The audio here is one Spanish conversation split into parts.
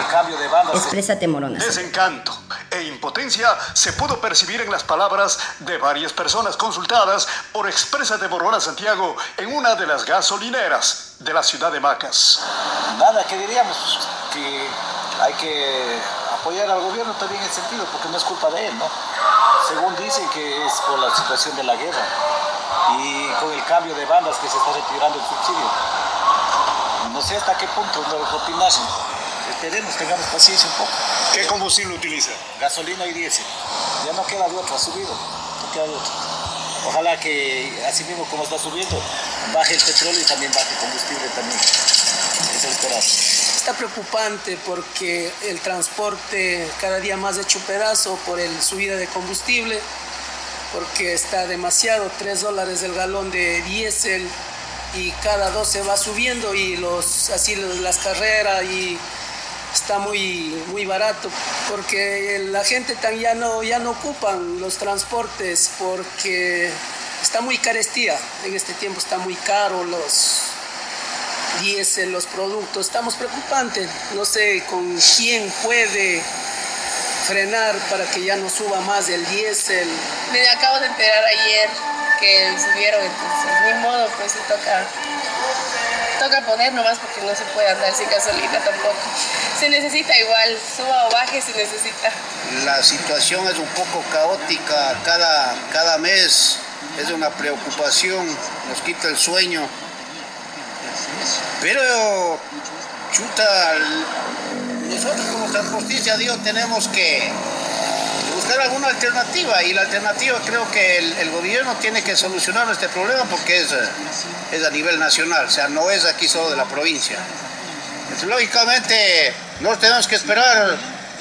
cambio de banda. Exprésate, Morona. Desencanto e impotencia se pudo percibir en las palabras de varias personas consultadas por Exprésate Morona Santiago en una de las gasolineras de la ciudad de Macas. Nada, que diríamos que hay que apoyar al gobierno también en ese sentido, porque no es culpa de él, ¿no? Según dicen que es por la situación de la guerra y con el cambio de bandas que se está retirando el subsidio. No sé hasta qué punto no opinar. Esperemos, tengamos paciencia un poco. ¿Qué combustible utiliza? Gasolina y diésel. Ya no queda de otro, ha subido. No queda de otro. Ojalá que así mismo como está subiendo, baje el petróleo y también baje el combustible también. Eso es esperar. Está preocupante porque el transporte cada día más hecho pedazo por la subida de combustible, porque está demasiado, $3 el galón de diésel y cada 2 se va subiendo y las carreras y está muy barato porque la gente ya no ocupan los transportes porque está muy carestía. En este tiempo está muy caro los diésel, los productos. Estamos preocupantes. No sé con quién puede frenar para que ya no suba más el diésel. Me acabo de enterar ayer que subieron, entonces ni modo, pues se toca poner nomás porque no se puede andar sin gasolina tampoco. Se necesita igual, suba o baje, se necesita. La situación es un poco caótica, cada mes es una preocupación, nos quita el sueño. Pero, nosotros como transportistas, Dios, tenemos que buscar alguna alternativa y la alternativa creo que el gobierno tiene que solucionar este problema porque es a nivel nacional, o sea, no es aquí solo de la provincia. Entonces, lógicamente, nosotros tenemos que esperar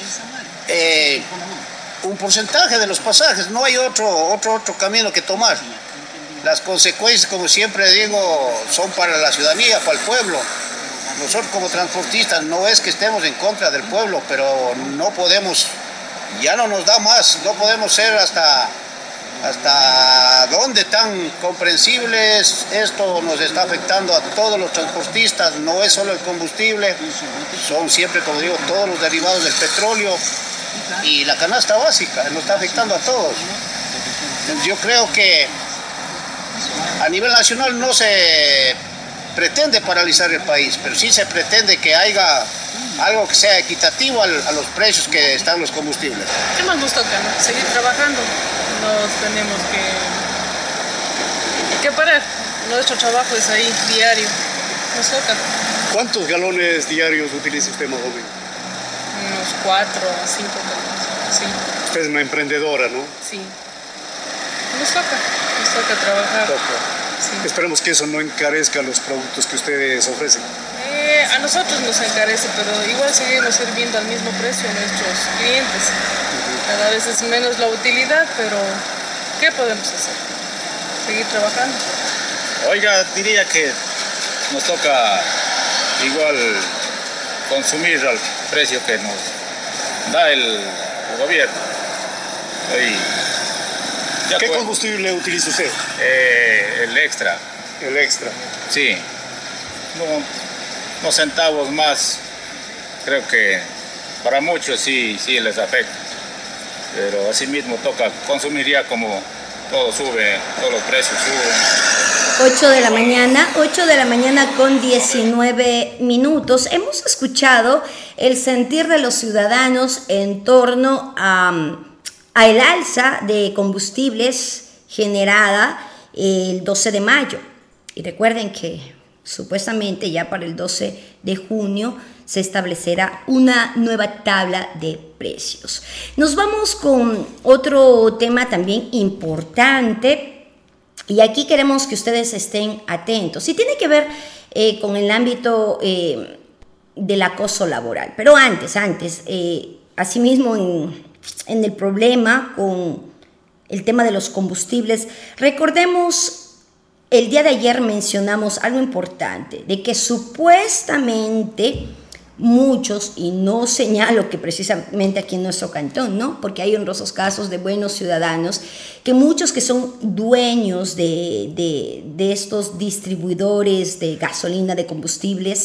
un porcentaje de los pasajes, no hay otro camino que tomar. Las consecuencias, como siempre digo, son para la ciudadanía, para el pueblo. Nosotros como transportistas no es que estemos en contra del pueblo, pero no podemos, ya no nos da más, no podemos ser hasta dónde tan comprensibles. Esto nos está afectando a todos los transportistas, no es solo el combustible, son siempre, como digo, todos los derivados del petróleo y la canasta básica, nos está afectando a todos. Yo creo que a nivel nacional no se pretende paralizar el país, pero sí se pretende que haya algo que sea equitativo a los precios que están los combustibles. ¿Qué más nos toca? ¿No? Seguir trabajando, no tenemos que parar. Nuestro trabajo es ahí, diario, nos toca. ¿Cuántos galones diarios utiliza usted más o menos? Unos 4 a 5 galones, sí. Usted es una emprendedora, ¿no? Sí. Nos toca trabajar. Sí. Esperemos que eso no encarezca los productos que ustedes ofrecen. A nosotros nos encarece, pero igual seguimos sirviendo al mismo precio a nuestros clientes. Cada vez es menos la utilidad, pero ¿qué podemos hacer? Seguir trabajando. Oiga, diría que nos toca igual consumir al precio que nos da el gobierno. ¿Qué combustible utiliza usted? El extra. El extra. Sí. Unos centavos más, creo que para muchos sí les afecta. Pero así mismo toca consumir ya como todo sube, todos los precios suben. 8 de la mañana con 19 minutos. Hemos escuchado el sentir de los ciudadanos en torno a el alza de combustibles generada el 12 de mayo. Y recuerden que supuestamente ya para el 12 de junio se establecerá una nueva tabla de precios. Nos vamos con otro tema también importante y aquí queremos que ustedes estén atentos. Y tiene que ver con el ámbito del acoso laboral. Pero antes, asimismo en el problema con el tema de los combustibles, recordemos, el día de ayer mencionamos algo importante, de que supuestamente muchos, y no señalo que precisamente aquí en nuestro cantón, ¿no? Porque hay honrosos casos de buenos ciudadanos, que muchos que son dueños de estos distribuidores de gasolina, de combustibles,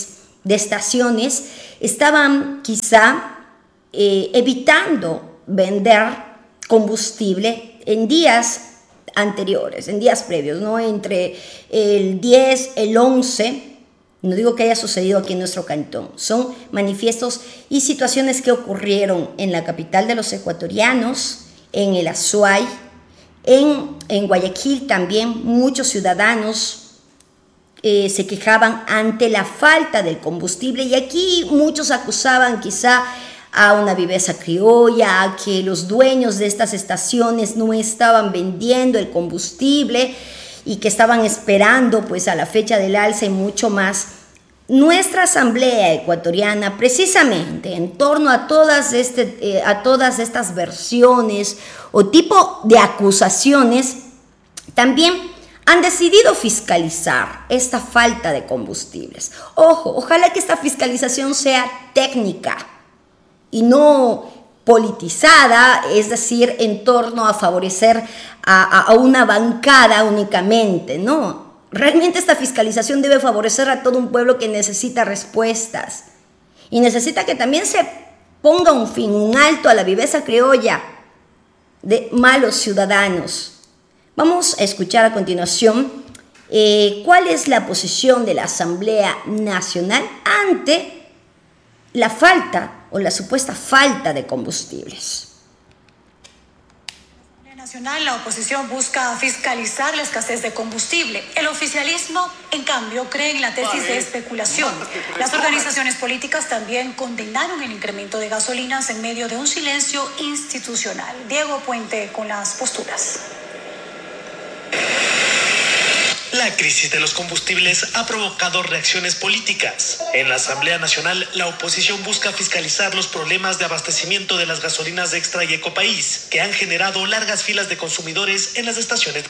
de estaciones estaban quizá evitando vender combustible en días anteriores, en días previos, ¿no? Entre el 10, el 11, no digo que haya sucedido aquí en nuestro cantón, son manifiestos y situaciones que ocurrieron en la capital de los ecuatorianos, en el Azuay, en Guayaquil también. Muchos ciudadanos se quejaban ante la falta del combustible, y aquí muchos acusaban quizá a una viveza criolla, a que los dueños de estas estaciones no estaban vendiendo el combustible y que estaban esperando pues a la fecha del alza y mucho más. Nuestra Asamblea Ecuatoriana, precisamente en torno a todas estas versiones o tipo de acusaciones, también han decidido fiscalizar esta falta de combustibles. Ojo, ojalá que esta fiscalización sea técnica y no politizada, es decir, en torno a favorecer a una bancada únicamente, no. Realmente esta fiscalización debe favorecer a todo un pueblo que necesita respuestas y necesita que también se ponga un fin, un alto a la viveza criolla de malos ciudadanos. Vamos a escuchar a continuación cuál es la posición de la Asamblea Nacional ante la falta o la supuesta falta de combustibles. Nacional, la oposición busca fiscalizar la escasez de combustible. El oficialismo, en cambio, cree en la tesis de especulación. Las organizaciones políticas también condenaron el incremento de gasolinas en medio de un silencio institucional. Diego Puente con las posturas. La crisis de los combustibles ha provocado reacciones políticas. En la Asamblea Nacional, la oposición busca fiscalizar los problemas de abastecimiento de las gasolinas de Extra y Ecopaís, que han generado largas filas de consumidores en las estaciones.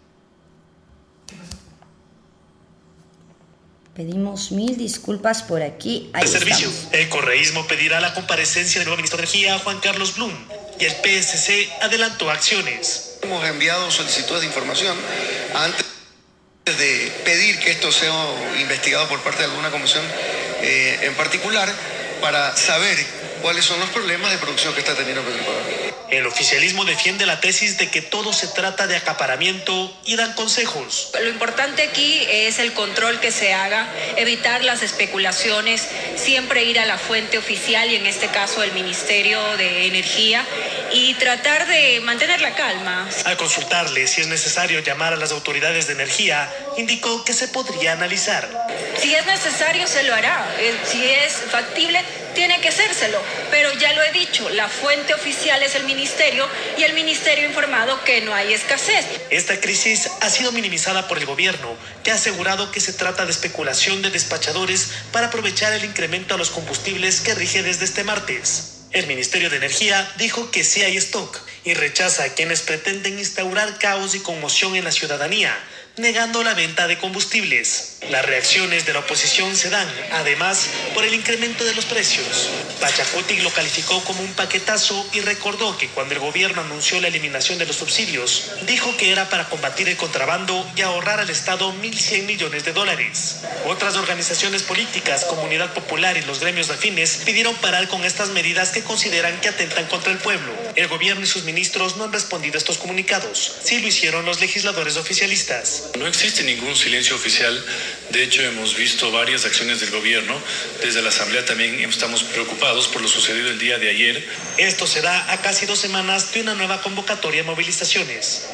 Pedimos mil disculpas por aquí. Ahí servicio. Estamos. El correísmo pedirá la comparecencia del nuevo ministro de Energía, Juan Carlos Blum, y el PSC adelantó acciones. Hemos enviado solicitudes de información antes de pedir que esto sea investigado por parte de alguna comisión en particular, para saber cuáles son los problemas de producción que está teniendo Petroecuador. El oficialismo defiende la tesis de que todo se trata de acaparamiento y dan consejos. Lo importante aquí es el control que se haga, evitar las especulaciones, siempre ir a la fuente oficial y en este caso el Ministerio de Energía y tratar de mantener la calma. Al consultarle si es necesario llamar a las autoridades de energía, indicó que se podría analizar. Si es necesario se lo hará, si es factible tiene que hacérselo, pero ya lo he dicho, la fuente oficial es el ministerio y el ministerio ha informado que no hay escasez. Esta crisis ha sido minimizada por el gobierno, que ha asegurado que se trata de especulación de despachadores para aprovechar el incremento a los combustibles que rige desde este martes. El Ministerio de Energía dijo que sí hay stock y rechaza a quienes pretenden instaurar caos y conmoción en la ciudadanía, negando la venta de combustibles. Las reacciones de la oposición se dan, además, por el incremento de los precios. Pachacuti lo calificó como un paquetazo y recordó que cuando el gobierno anunció la eliminación de los subsidios, dijo que era para combatir el contrabando y ahorrar al Estado $1.100 millones. Otras organizaciones políticas, Comunidad Popular y los gremios afines pidieron parar con estas medidas que consideran que atentan contra el pueblo. El gobierno y sus ministros no han respondido a estos comunicados. Sí lo hicieron los legisladores oficialistas. No existe ningún silencio oficial. De hecho, hemos visto varias acciones del gobierno. Desde la Asamblea también estamos preocupados por lo sucedido el día de ayer. Esto se da a casi 2 semanas de una nueva convocatoria de movilizaciones.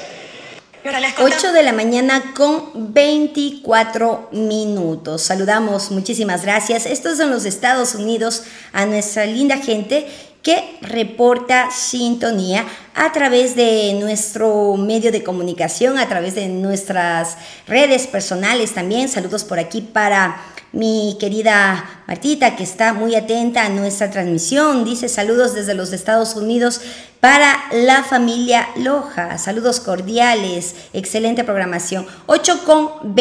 8 de la mañana con 24 minutos. Saludamos, muchísimas gracias. Estos son los Estados Unidos, a nuestra linda gente que reporta sintonía a través de nuestro medio de comunicación, a través de nuestras redes personales también. Saludos por aquí para mi querida Martita, que está muy atenta a nuestra transmisión. Dice saludos desde los Estados Unidos para la familia Loja. Saludos cordiales, excelente programación. 8 con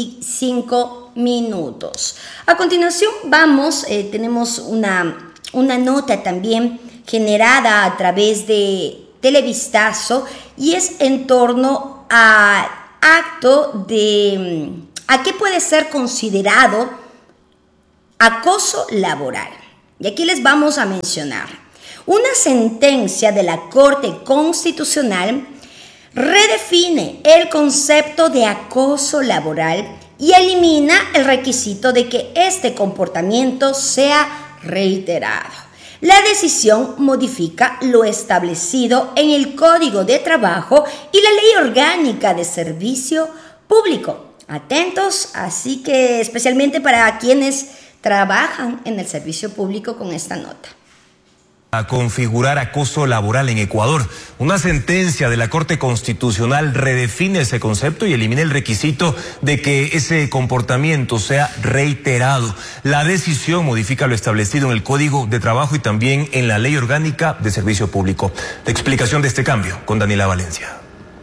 25 minutos. A continuación vamos, tenemos una nota también generada a través de Televistazo y es en torno a acto de a qué puede ser considerado acoso laboral. Y aquí les vamos a mencionar una sentencia de la Corte Constitucional redefine el concepto de acoso laboral y elimina el requisito de que este comportamiento sea reiterado. La decisión modifica lo establecido en el Código de Trabajo y la Ley Orgánica de Servicio Público. Atentos, así que especialmente para quienes trabajan en el servicio público con esta nota. A configurar acoso laboral en Ecuador. Una sentencia de la Corte Constitucional redefine ese concepto y elimina el requisito de que ese comportamiento sea reiterado. La decisión modifica lo establecido en el Código de Trabajo y también en la Ley Orgánica de Servicio Público. La explicación de este cambio con Daniela Valencia.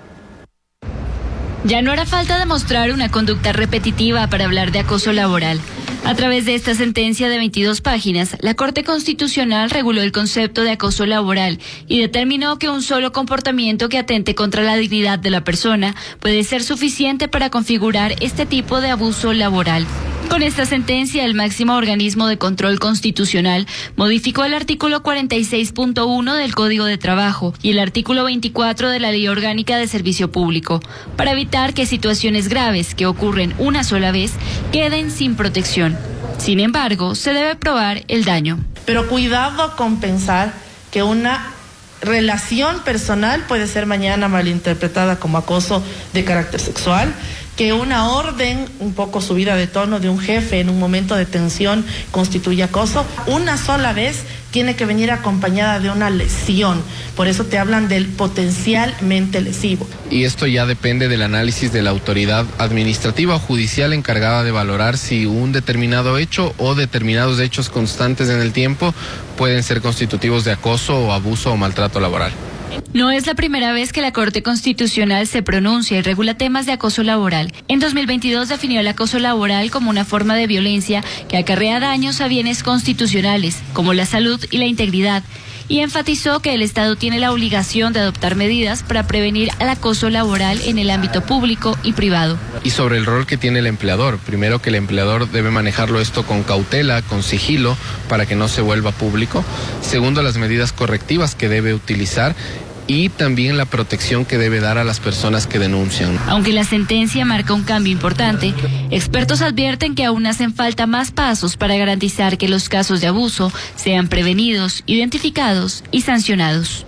Ya no hará falta demostrar una conducta repetitiva para hablar de acoso laboral. A través de esta sentencia de 22 páginas, la Corte Constitucional reguló el concepto de acoso laboral y determinó que un solo comportamiento que atente contra la dignidad de la persona puede ser suficiente para configurar este tipo de abuso laboral. Con esta sentencia, el máximo organismo de control constitucional modificó el artículo 46.1 del Código de Trabajo y el artículo 24 de la Ley Orgánica de Servicio Público, para evitar que situaciones graves que ocurren una sola vez queden sin protección. Sin embargo, se debe probar el daño. Pero cuidado con pensar que una relación personal puede ser mañana malinterpretada como acoso de carácter sexual, que una orden un poco subida de tono de un jefe en un momento de tensión constituye acoso. Una sola vez tiene que venir acompañada de una lesión. Por eso te hablan del potencialmente lesivo. Y esto ya depende del análisis de la autoridad administrativa o judicial encargada de valorar si un determinado hecho o determinados hechos constantes en el tiempo pueden ser constitutivos de acoso o abuso o maltrato laboral. No es la primera vez que la Corte Constitucional se pronuncia y regula temas de acoso laboral. En 2022 definió el acoso laboral como una forma de violencia que acarrea daños a bienes constitucionales, como la salud y la integridad, y enfatizó que el Estado tiene la obligación de adoptar medidas para prevenir el acoso laboral en el ámbito público y privado. Y sobre el rol que tiene el empleador, primero que el empleador debe manejarlo esto con cautela, con sigilo, para que no se vuelva público. Segundo, las medidas correctivas que debe utilizar y también la protección que debe dar a las personas que denuncian. Aunque la sentencia marca un cambio importante, expertos advierten que aún hacen falta más pasos para garantizar que los casos de abuso sean prevenidos, identificados y sancionados.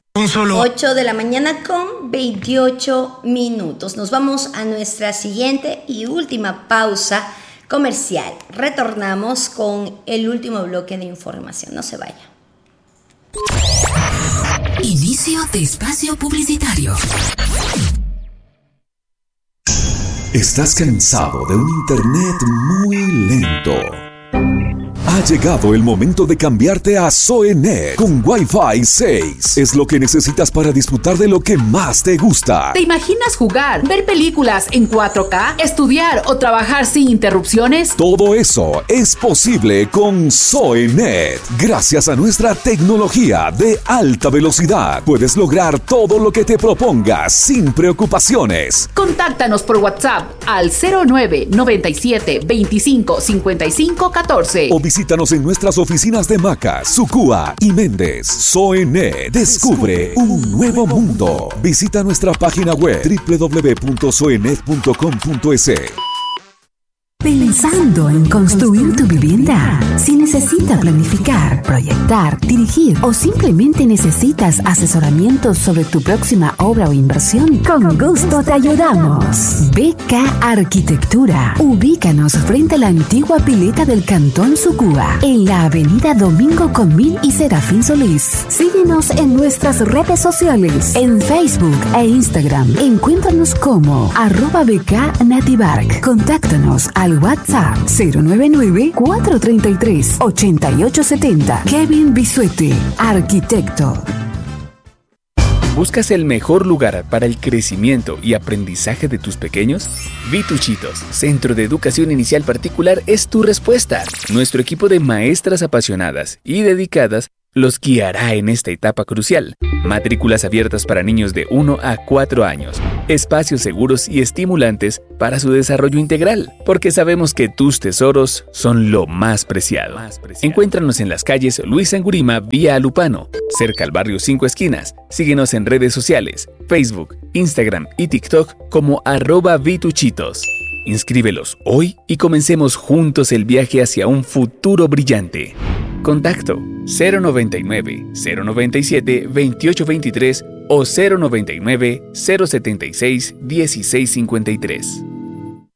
8 de la mañana con 28 minutos. Nos vamos a nuestra siguiente y última pausa comercial. Retornamos con el último bloque de información. No se vaya. Inicio de espacio publicitario. ¿Estás cansado de un internet muy lento? Ha llegado el momento de cambiarte a Zoenet con Wi-Fi 6. Es lo que necesitas para disfrutar de lo que más te gusta. ¿Te imaginas jugar, ver películas en 4K, estudiar o trabajar sin interrupciones? Todo eso es posible con Zoenet. Gracias a nuestra tecnología de alta velocidad, puedes lograr todo lo que te propongas sin preocupaciones. Contáctanos por WhatsApp al 09 97 25 55 14. O visítanos en nuestras oficinas de Macas, Sucúa y Méndez. Zoenet, descubre un nuevo mundo. Visita nuestra página web www.zoenet.com.es. Pensando en construir tu vivienda. Si necesitas planificar, proyectar, dirigir o simplemente necesitas asesoramiento sobre tu próxima obra o inversión, con gusto te ayudamos. BK Arquitectura. Ubícanos frente a la antigua pileta del Cantón Sucúa, en la avenida Domingo Comín y Serafín Solís. Síguenos en nuestras redes sociales, en Facebook e Instagram. Encuéntranos como @BK-Nativark. Contáctanos al WhatsApp 099-433-8870. Kevin Bisuete, arquitecto. ¿Buscas el mejor lugar para el crecimiento y aprendizaje de tus pequeños? Vituchitos, Centro de Educación Inicial Particular, es tu respuesta. Nuestro equipo de maestras apasionadas y dedicadas los guiará en esta etapa crucial. Matrículas abiertas para niños de 1 a 4 años. Espacios seguros y estimulantes para su desarrollo integral, porque sabemos que tus tesoros son lo más preciado. Encuéntranos en las calles Luis Angurima vía Alupano, cerca al barrio 5 Esquinas. Síguenos en redes sociales, Facebook, Instagram y TikTok como @vituchitos. Inscríbelos hoy y comencemos juntos el viaje hacia un futuro brillante. Contacto 099 097 2823 o 099 076 1653.